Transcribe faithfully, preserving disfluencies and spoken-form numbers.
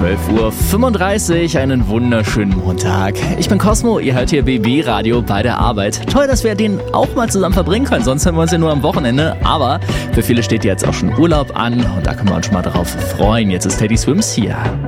zwölf Uhr fünfunddreißig, einen wunderschönen Montag. Ich bin Cosmo, ihr hört hier B B Radio bei der Arbeit. Toll, dass wir den auch mal zusammen verbringen können, sonst hören wir uns ja nur am Wochenende. Aber für viele steht jetzt auch schon Urlaub an und da können wir uns schon mal darauf freuen. Jetzt ist Teddy Swims hier.